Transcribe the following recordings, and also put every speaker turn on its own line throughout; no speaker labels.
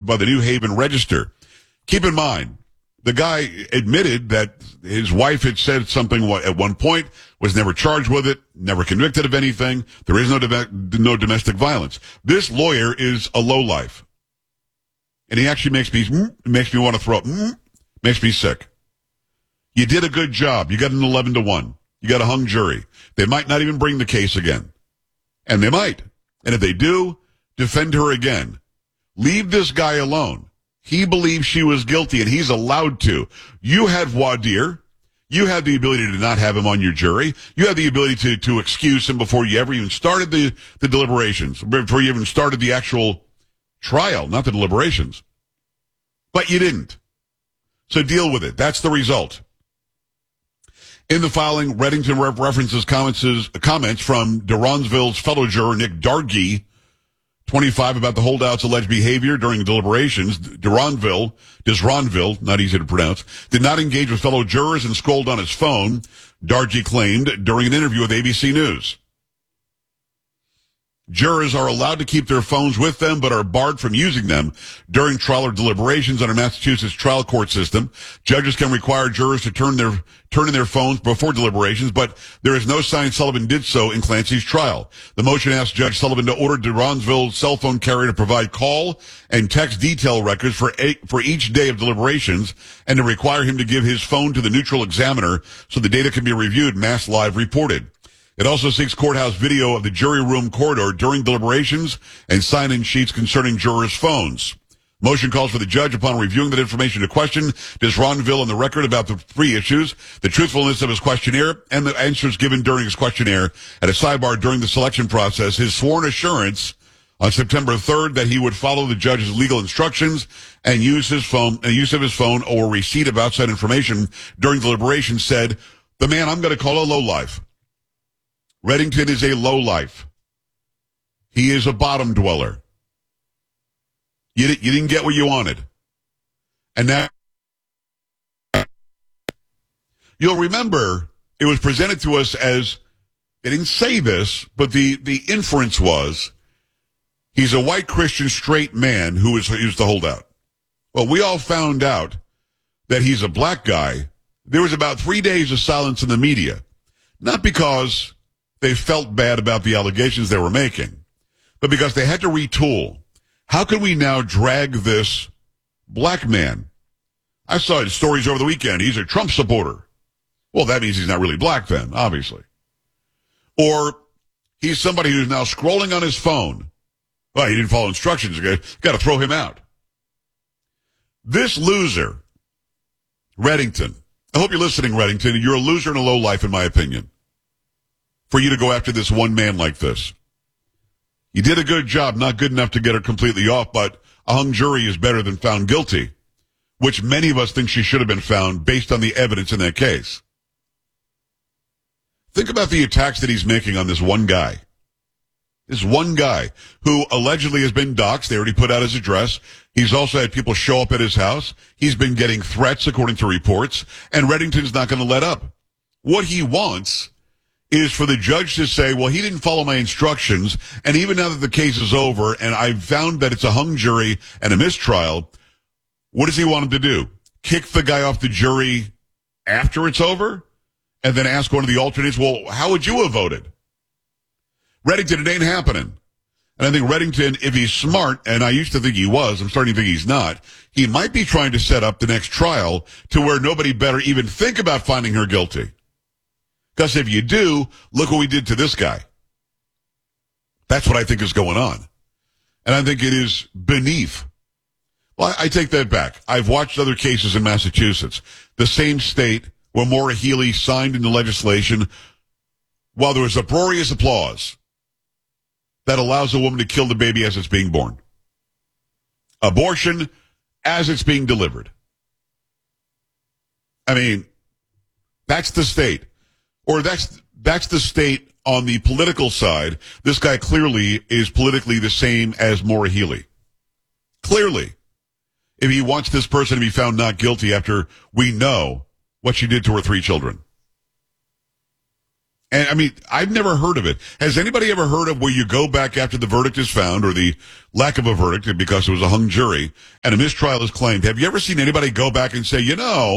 by the New Haven Register. Keep in mind, the guy admitted that his wife had said something at one point, was never charged with it, never convicted of anything. There is no domestic violence. This lawyer is a lowlife. And he actually makes me want to throw up, makes me sick. You did a good job. You got an 11-1. You got a hung jury. They might not even bring the case again. And they might. And if they do, defend her again. Leave this guy alone. He believes she was guilty, and he's allowed to. You had voir dire. You had the ability to not have him on your jury. You had the ability to excuse him before you ever even started the deliberations, before you even started the actual trial, not the deliberations. But you didn't. So deal with it. That's the result. In the filing, Reddington references comments from Durandville's fellow juror, Nick Dargy, 25, about the holdout's alleged behavior during deliberations. Durandville, not easy to pronounce, did not engage with fellow jurors and scrolled on his phone, Dargy claimed during an interview with ABC News. Jurors are allowed to keep their phones with them, but are barred from using them during trial or deliberations under Massachusetts trial court system. Judges can require jurors to turn in their phones before deliberations, but there is no sign Sullivan did so in Clancy's trial. The motion asks Judge Sullivan to order Durandville's cell phone carrier to provide call and text detail records for each day of deliberations, and to require him to give his phone to the neutral examiner so the data can be reviewed, Mass Live reported. It also seeks courthouse video of the jury room corridor during deliberations and sign-in sheets concerning jurors' phones. Motion calls for the judge, upon reviewing that information, to question Durandville on the record about the three issues: the truthfulness of his questionnaire and the answers given during his questionnaire at a sidebar during the selection process, his sworn assurance on September 3rd that he would follow the judge's legal instructions and use of his phone or receipt of outside information during deliberations, said, "The man I'm going to call a lowlife." Reddington is a lowlife. He is a bottom dweller. You didn't get what you wanted. And now, you'll remember, it was presented to us as, they didn't say this, but the inference was, he's a white Christian straight man who is the holdout. Well, we all found out that he's a black guy. There was about 3 days of silence in the media. Not because they felt bad about the allegations they were making, but because they had to retool. How can we now drag this black man? I saw his stories over the weekend. He's a Trump supporter. Well, that means he's not really black then, obviously. Or he's somebody who's now scrolling on his phone. Well, he didn't follow instructions. Got to throw him out. This loser, Reddington, I hope you're listening, Reddington. You're a loser and a lowlife, in my opinion, for you to go after this one man like this. You did a good job, not good enough to get her completely off, but a hung jury is better than found guilty, which many of us think she should have been found based on the evidence in that case. Think about the attacks that he's making on this one guy. This one guy who allegedly has been doxxed. They already put out his address. He's also had people show up at his house. He's been getting threats, according to reports, and Reddington's not going to let up. What he wants is for the judge to say, well, he didn't follow my instructions, and even now that the case is over and I've found that it's a hung jury and a mistrial, what does he want him to do? Kick the guy off the jury after it's over? And then ask one of the alternates, well, how would you have voted? Reddington, it ain't happening. And I think Reddington, if he's smart, and I used to think he was, I'm starting to think he's not, he might be trying to set up the next trial to where nobody better even think about finding her guilty. Because if you do, look what we did to this guy. That's what I think is going on. And I think it is beneath. Well, I take that back. I've watched other cases in Massachusetts, the same state where Maura Healey signed into legislation while there was uproarious applause that allows a woman to kill the baby as it's being born. Abortion as it's being delivered. I mean, that's the state. Or that's the state on the political side. This guy clearly is politically the same as Maura Healey. Clearly. If he wants this person to be found not guilty after we know what she did to her 3 children. And I mean, I've never heard of it. Has anybody ever heard of where you go back after the verdict is found or the lack of a verdict because it was a hung jury and a mistrial is claimed? Have you ever seen anybody go back and say,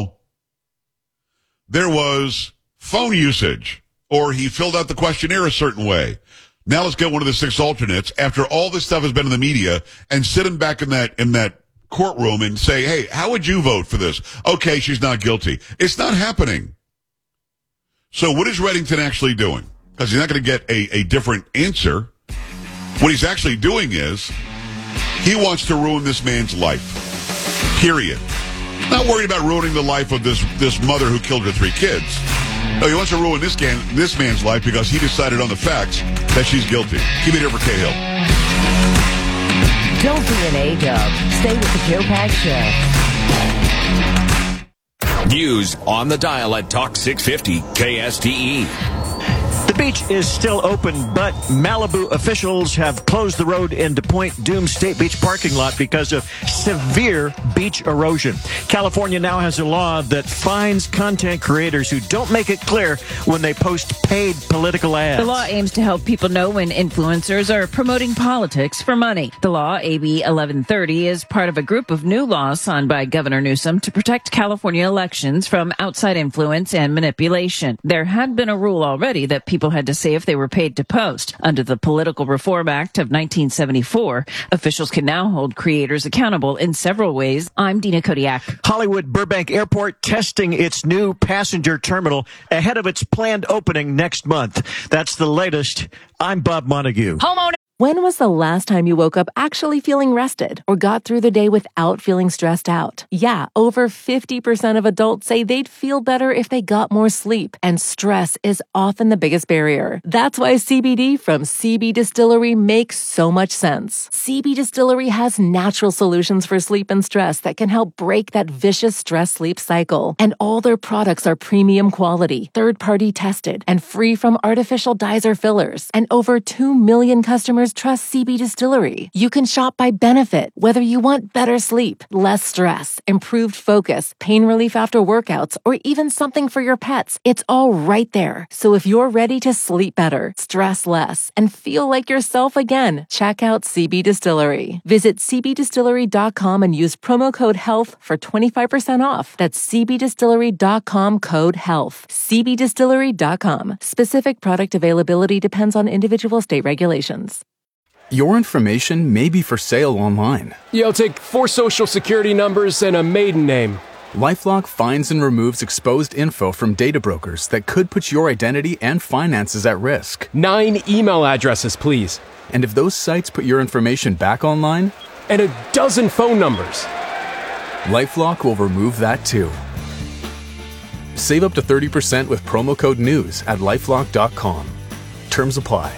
there was phone usage or he filled out the questionnaire a certain way? Now let's get one of the 6 alternates after all this stuff has been in the media and sit him back in that courtroom and say, hey, how would you vote for this? Okay, she's not guilty. It's not happening. So what is Reddington actually doing? Because he's not going to get a different answer. What he's actually doing is he wants to ruin this man's life. Period. Not worried about ruining the life of this mother who killed her 3 kids. No, he wants to ruin this man's life because he decided on the facts that she's guilty. Keep it here for Cahill.
Don't be an A-dub. Stay with the Joe Pags Show.
News on the dial at Talk 650 KSTE.
The beach is still open, but Malibu officials have closed the road into Point Dume State Beach parking lot because of severe beach erosion. California now has a law that fines content creators who don't make it clear when they post paid political ads.
The law aims to help people know when influencers are promoting politics for money. The law, AB 1130, is part of a group of new laws signed by Governor Newsom to protect California elections from outside influence and manipulation. There had been a rule already that people had to say if they were paid to post. Under the Political Reform Act of 1974, officials can now hold creators accountable in several ways. I'm Dina Kodiak.
Hollywood Burbank Airport testing its new passenger terminal ahead of its planned opening next month. That's the latest. I'm Bob Montague.
Homeowner.
When was the last time you woke up actually feeling rested or got through the day without feeling stressed out? Yeah, over 50% of adults say they'd feel better if they got more sleep, and stress is often the biggest barrier. That's why CBD from CB Distillery makes so much sense. CB Distillery has natural solutions for sleep and stress that can help break that vicious stress-sleep cycle. And all their products are premium quality, third-party tested, and free from artificial dyes or fillers. And over 2 million customers trust CB Distillery. You can shop by benefit, whether you want better sleep, less stress, improved focus, pain relief after workouts, or even something for your pets. It's all right there. So if you're ready to sleep better, stress less, and feel like yourself again, check out CB Distillery. Visit cbdistillery.com and use promo code HEALTH for 25% off. That's cbdistillery.com, code HEALTH. cbdistillery.com. Specific product availability depends on individual state regulations.
Your information may be for sale online.
Yo, take 4 social security numbers and a maiden name.
LifeLock finds and removes exposed info from data brokers that could put your identity and finances at risk.
9 email addresses, please.
And if those sites put your information back online?
And a dozen phone numbers.
LifeLock will remove that too. Save up to 30% with promo code NEWS at LifeLock.com. Terms apply.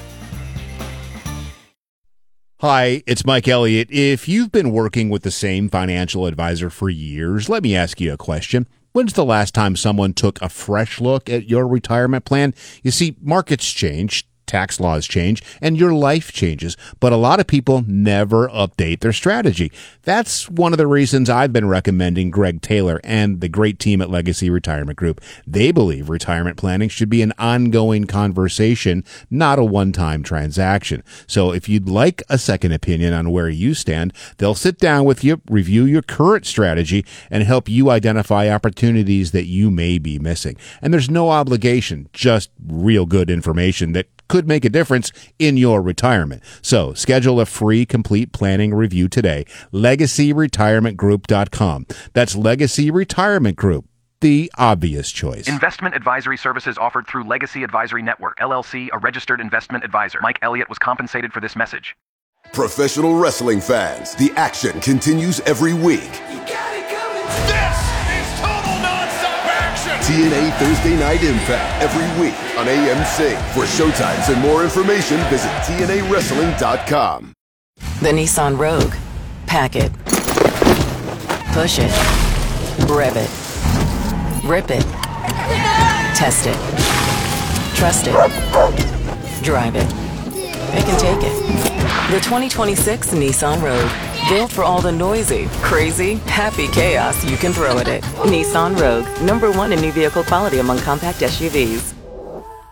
Hi, it's Mike Elliott. If you've been working with the same financial advisor for years, let me ask you a question. When's the last time someone took a fresh look at your retirement plan? You see, markets change, tax laws change, and your life changes, but a lot of people never update their strategy. That's one of the reasons I've been recommending Greg Taylor and the great team at Legacy Retirement Group. They believe retirement planning should be an ongoing conversation, not a one-time transaction. So if you'd like a second opinion on where you stand, they'll sit down with you, review your current strategy, and help you identify opportunities that you may be missing. And there's no obligation, just real good information that could make a difference in your retirement. So schedule a free complete planning review today. LegacyRetirementGroup.com. That's Legacy Retirement Group, the obvious choice.
Investment advisory services offered through Legacy Advisory Network, LLC, a registered investment advisor. Mike Elliott was compensated for this message.
Professional wrestling fans, the action continues every week.
You got it coming. This is total nonstop action.
TNA Thursday Night Impact every week on AMC. For showtimes and more information, visit TNAWrestling.com.
The Nissan Rogue. Pack it. Push it. Rev it. Rip it. Test it. Trust it. Drive it. It can take it. The 2026 Nissan Rogue. Built for all the noisy, crazy, happy chaos you can throw at it. Nissan Rogue. #1 in new vehicle quality among compact SUVs.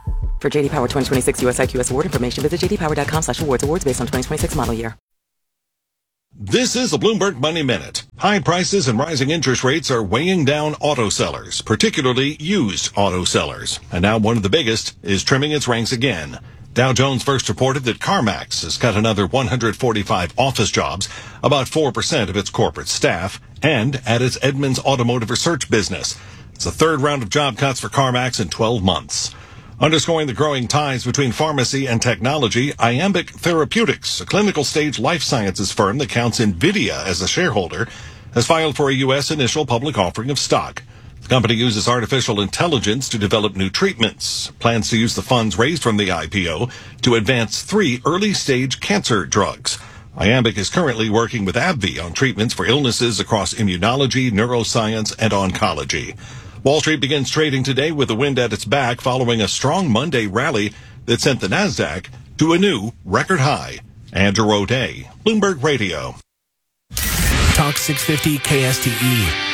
For JD Power 2026 US IQS award information, visit jdpower.com/awards. Awards based on 2026 model year.
This is the Bloomberg Money Minute. High prices and rising interest rates are weighing down auto sellers, particularly used auto sellers. And now one of the biggest is trimming its ranks again. Dow Jones first reported that CarMax has cut another 145 office jobs, about 4% of its corporate staff, and at its Edmunds Automotive Research business. It's the third round of job cuts for CarMax in 12 months. Underscoring the growing ties between pharmacy and technology, Iambic Therapeutics, a clinical stage life sciences firm that counts NVIDIA as a shareholder, has filed for a U.S. initial public offering of stock. The company uses artificial intelligence to develop new treatments, plans to use the funds raised from the IPO to advance 3 early-stage cancer drugs. Iambic is currently working with AbbVie on treatments for illnesses across immunology, neuroscience, and oncology. Wall Street begins trading today with the wind at its back following a strong Monday rally that sent the Nasdaq to a new record high. Andrew O'Day, Bloomberg Radio.
Talk 650 KSTE.